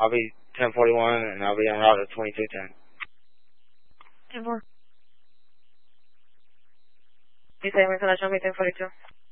I'll be 1041 and I'll be en route to 2210. 10-4. You say we're going to show me 1042.